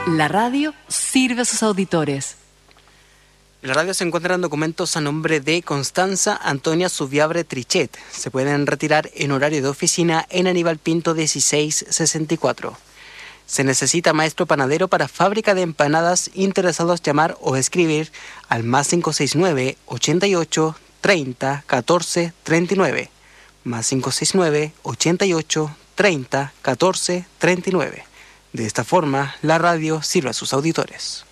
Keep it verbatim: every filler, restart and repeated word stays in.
La radio sirve a sus auditores. En la radio se encuentran documentos a nombre de Constanza Antonia Subiabre Trichet. Se pueden retirar en horario de oficina en Aníbal Pinto dieciséis sesenta y cuatro. Se necesita maestro panadero para fábrica de empanadas. Interesados llamar o escribir al más cinco seis nueve, ochenta y ocho, treinta, catorce, treinta y nueve. Más cinco seis nueve, ochenta y ocho, treinta, catorce, treinta y nueve. De esta forma, la radio sirve a sus auditores.